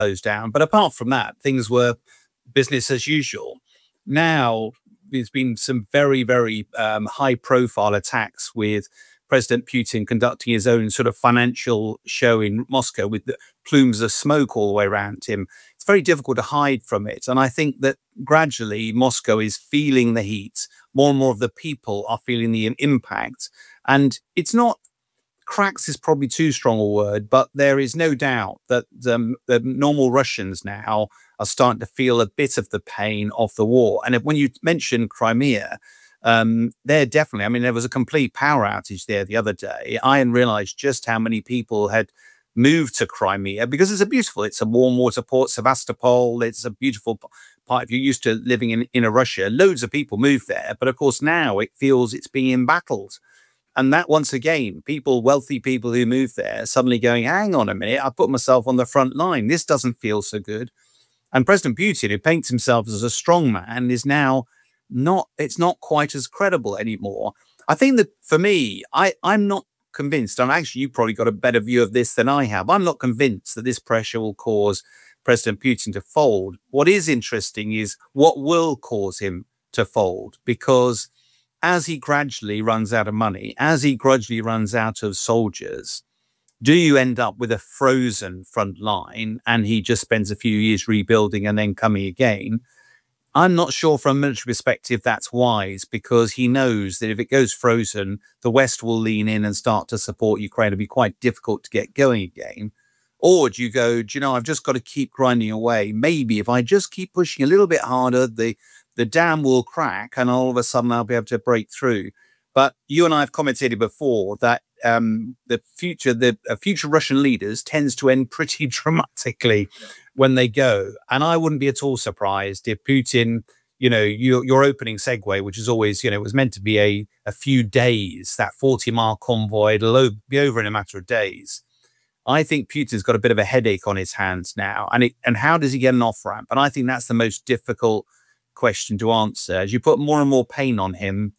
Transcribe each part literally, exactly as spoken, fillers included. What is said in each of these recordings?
closed down. But apart from that, things were business as usual. Now, there's been some very, very um, high profile attacks with President Putin conducting his own sort of financial show in Moscow with the plumes of smoke all the way around him. It's very difficult to hide from it. And I think that gradually Moscow is feeling the heat. More and more of the people are feeling the impact. And it's not, cracks is probably too strong a word, but there is no doubt that um, the normal Russians now are starting to feel a bit of the pain of the war. And if, when you mention Crimea, um, they're definitely, I mean, there was a complete power outage there the other day. I hadn't realized just how many people had moved to Crimea because it's a beautiful, it's a warm water port, Sevastopol. It's a beautiful part. If you're used to living in, in a Russia, loads of people move there. But of course, now it feels it's being embattled. And that, once again, people, wealthy people who move there, suddenly going, hang on a minute, I put myself on the front line. This doesn't feel so good. And President Putin, who paints himself as a strong man, is now not, it's not quite as credible anymore. I think that for me, I, I'm not convinced, and actually you've probably got a better view of this than I have. I'm not convinced that this pressure will cause President Putin to fold. What is interesting is what will cause him to fold, because as he gradually runs out of money, as he gradually runs out of soldiers, do you end up with a frozen front line and he just spends a few years rebuilding and then coming again? I'm not sure from a military perspective that's wise, because he knows that if it goes frozen, the West will lean in and start to support Ukraine. It'll be quite difficult to get going again. Or do you go, do you know, I've just got to keep grinding away. Maybe if I just keep pushing a little bit harder, the, the dam will crack and all of a sudden I'll be able to break through. But you and I have commented before that um, the future, the uh, future Russian leaders tends to end pretty dramatically when they go. And I wouldn't be at all surprised if Putin, you know, your, your opening segue, which is always, you know, it was meant to be a, a few days, that forty mile convoy, it'll be over in a matter of days. I think Putin's got a bit of a headache on his hands now. And it, and how does he get an off ramp? And I think that's the most difficult question to answer. As you put more and more pain on him,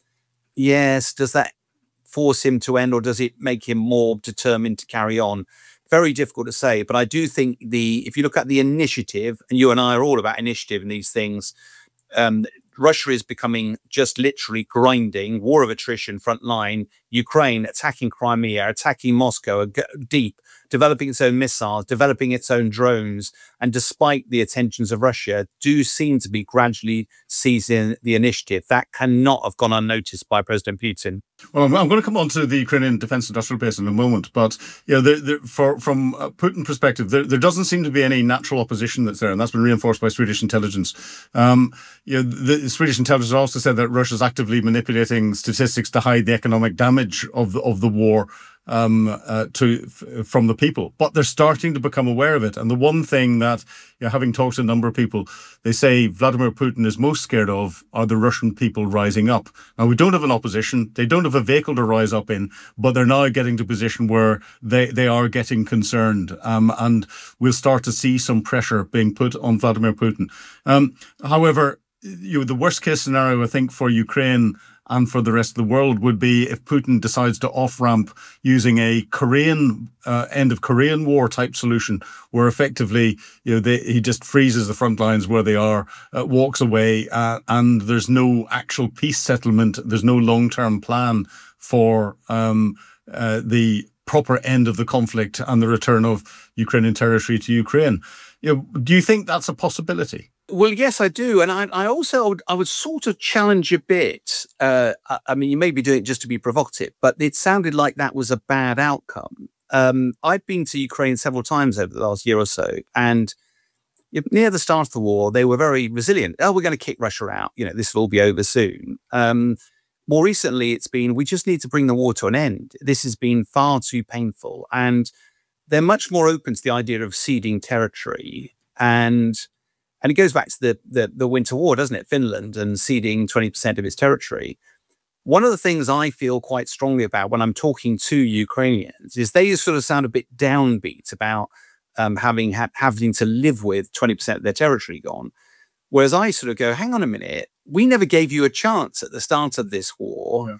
yes, does that force him to end, or does it make him more determined to carry on? Very difficult to say, but I do think the, if you look at the initiative, and you and I are all about initiative in these things, um, Russia is becoming just literally grinding, war of attrition, front line, Ukraine attacking Crimea, attacking Moscow deep, developing its own missiles, developing its own drones. And despite the attentions of Russia, do seem to be gradually seizing the initiative. That cannot have gone unnoticed by President Putin. Well, I'm, I'm going to come on to the Ukrainian defense industrial base in a moment, but you know, the, the, for, from a Putin perspective, there, there doesn't seem to be any natural opposition that's there, and that's been reinforced by Swedish intelligence. Um, you know, the Swedish intelligence also said that Russia's actively manipulating statistics to hide the economic damage of the, of the war um, uh, to f from the people, but they're starting to become aware of it. And the one thing that, you know, having talked to a number of people, they say Vladimir Putin is most scared of are the Russian people rising up. Now, we don't have an opposition. They don't have a vehicle to rise up in, but they're now getting to a position where they, they are getting concerned. Um, and we'll start to see some pressure being put on Vladimir Putin. Um, however, you know, the worst case scenario, I think, for Ukraine and for the rest of the world would be if Putin decides to off-ramp using a Korean, uh, end of Korean War type solution, where effectively, you know, they, he just freezes the front lines where they are, uh, walks away, uh, and there's no actual peace settlement. There's no long-term plan for um, uh, the proper end of the conflict and the return of Ukrainian territory to Ukraine. You know, do you think that's a possibility? Well, yes, I do. And I, I also, I would, I would sort of challenge a bit. Uh, I, I mean, you may be doing it just to be provocative, but it sounded like that was a bad outcome. Um, I've been to Ukraine several times over the last year or so, and near the start of the war, they were very resilient. Oh, we're going to kick Russia out. You know, this will all be over soon. Um, more recently, it's been, we just need to bring the war to an end. This has been far too painful. And they're much more open to the idea of ceding territory. And And it goes back to the, the, the Winter War, doesn't it? Finland and ceding twenty percent of its territory. One of the things I feel quite strongly about when I'm talking to Ukrainians is they sort of sound a bit downbeat about um, having ha having to live with twenty percent of their territory gone. Whereas I sort of go, hang on a minute, we never gave you a chance at the start of this war. Yeah.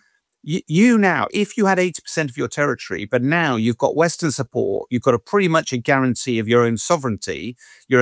you, you now, if you had eighty percent of your territory, but now you've got Western support, you've got a pretty much a guarantee of your own sovereignty, your